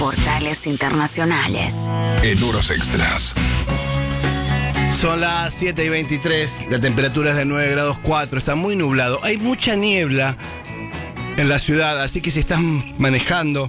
Portales Internacionales. En horas extras. Son las 7:23, la temperatura es de 9 grados 4, está muy nublado. Hay mucha niebla en la ciudad, así que si estás manejando,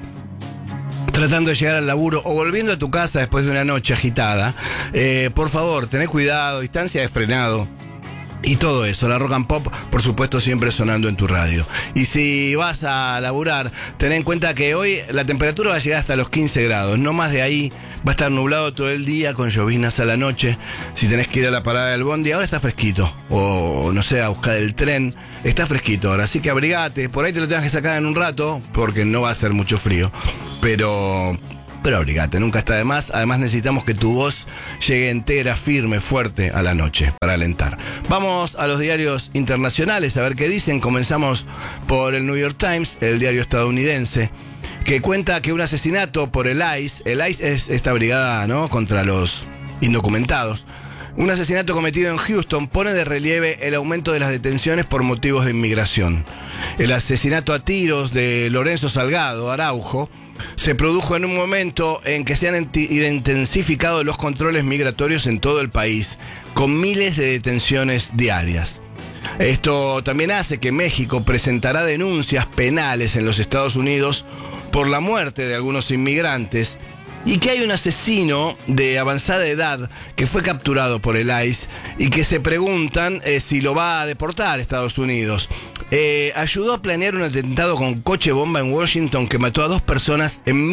tratando de llegar al laburo o volviendo a tu casa después de una noche agitada, por favor, tené cuidado, distancia de frenado. Y todo eso, la Rock and Pop, por supuesto, siempre sonando en tu radio. Y si vas a laburar, ten en cuenta que hoy la temperatura va a llegar hasta los 15 grados. No más de ahí, va a estar nublado todo el día, con lloviznas a la noche. Si tenés que ir a la parada del bondi, ahora está fresquito. O, no sé, a buscar el tren, está fresquito ahora. Así que abrigate, por ahí te lo tengas que sacar en un rato, porque no va a hacer mucho frío. Pero abrigate, nunca está de más. Además necesitamos que tu voz llegue entera, firme, fuerte a la noche para alentar. Vamos a los diarios internacionales a ver qué dicen. Comenzamos por el New York Times, el diario estadounidense, que cuenta que un asesinato por el ICE es esta brigada, ¿no?, contra los indocumentados. Un asesinato cometido en Houston pone de relieve el aumento de las detenciones por motivos de inmigración. El asesinato a tiros de Lorenzo Salgado Araujo se produjo en un momento en que se han intensificado los controles migratorios en todo el país, con miles de detenciones diarias. Esto también hace que México presentará denuncias penales en los Estados Unidos por la muerte de algunos inmigrantes y que hay un asesino de avanzada edad que fue capturado por el ICE y que se preguntan si lo va a deportar a Estados Unidos. Ayudó a planear un atentado con coche bomba en Washington que mató a 2 personas en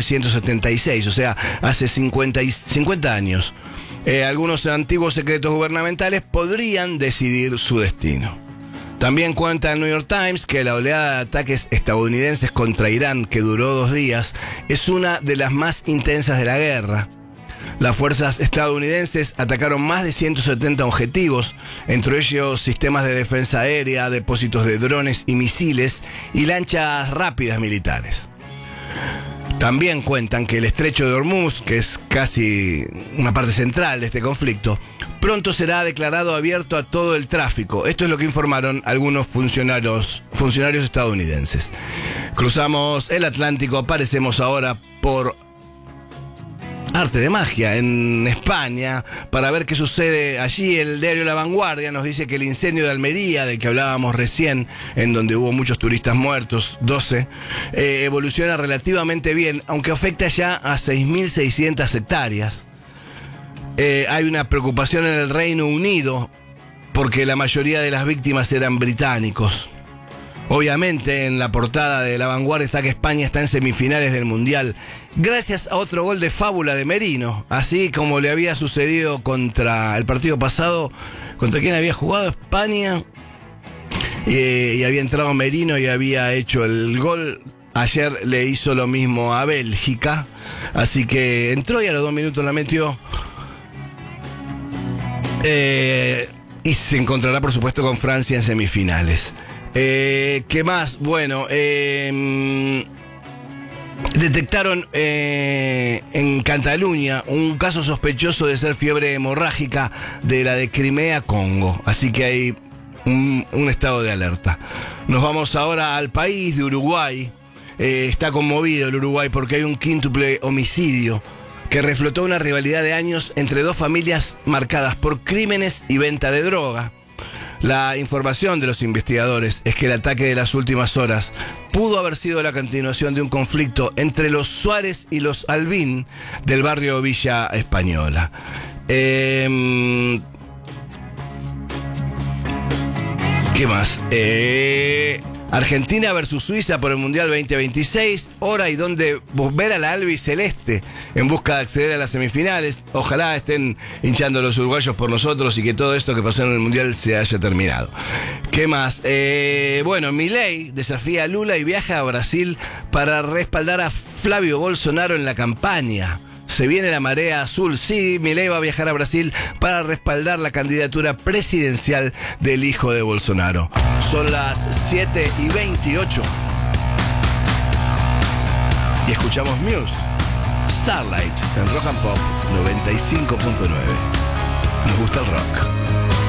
1976, o sea, hace 50 años. Algunos antiguos secretos gubernamentales podrían decidir su destino. También cuenta el New York Times que la oleada de ataques estadounidenses contra Irán, que duró 2 días, es una de las más intensas de la guerra. Las fuerzas estadounidenses atacaron más de 170 objetivos, entre ellos sistemas de defensa aérea, depósitos de drones y misiles y lanchas rápidas militares. También cuentan que el estrecho de Hormuz, que es casi una parte central de este conflicto, pronto será declarado abierto a todo el tráfico. Esto es lo que informaron algunos funcionarios estadounidenses. Cruzamos el Atlántico, aparecemos ahora por arte de magia en España para ver qué sucede allí. El diario La Vanguardia nos dice que el incendio de Almería, del que hablábamos recién, en donde hubo muchos turistas muertos, 12, evoluciona relativamente bien, aunque afecta ya a 6.600 hectáreas. Hay una preocupación en el Reino Unido porque la mayoría de las víctimas eran británicos. Obviamente en la portada de La Vanguardia está que España está en semifinales del Mundial gracias a otro gol de fábula de Merino, así como le había sucedido contra el partido pasado. ¿Contra quién había jugado España? Y había entrado Merino y había hecho el gol. Ayer le hizo lo mismo a Bélgica, así que entró y a los 2 minutos la metió. Y se encontrará por supuesto con Francia en semifinales. ¿Qué más? Bueno, detectaron en Cataluña un caso sospechoso de ser fiebre hemorrágica de la de Crimea, Congo. Así que hay un estado de alerta. Nos vamos ahora al país de Uruguay. Está conmovido el Uruguay porque hay un quíntuple homicidio que reflotó una rivalidad de años entre 2 familias marcadas por crímenes y venta de droga. La información de los investigadores es que el ataque de las últimas horas pudo haber sido la continuación de un conflicto entre los Suárez y los Albín del barrio Villa Española. ¿Qué más? Argentina versus Suiza por el Mundial 2026, hora y donde ver a la albiceleste en busca de acceder a las semifinales. Ojalá estén hinchando los uruguayos por nosotros y que todo esto que pasó en el Mundial se haya terminado. ¿Qué más? Bueno, Milei desafía a Lula y viaja a Brasil para respaldar a Flavio Bolsonaro en la campaña. Se viene la marea azul. Sí, Milei va a viajar a Brasil para respaldar la candidatura presidencial del hijo de Bolsonaro. Son las 7:28. Y escuchamos Muse, Starlight, en Rock and Pop 95.9. Nos gusta el rock.